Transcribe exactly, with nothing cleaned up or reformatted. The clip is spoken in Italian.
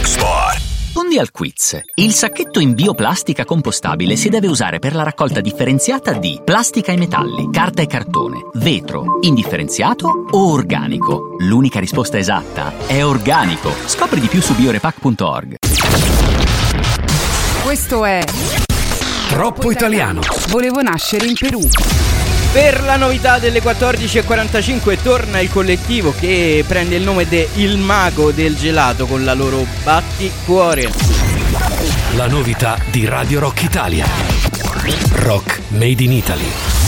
Rock Sport. Rispondi al quiz. Il sacchetto in bioplastica compostabile si deve usare per la raccolta differenziata di plastica e metalli, carta e cartone, vetro, indifferenziato o organico. L'unica risposta esatta è organico. Scopri di più su biorepac punto org. Questo è Troppo Italiano. Volevo nascere in Perù. Per la novità delle quattordici e quarantacinque torna il collettivo che prende il nome de Il Mago del Gelato con la loro Batticuore. La novità di Radio Rock Italia. Rock Made in Italy.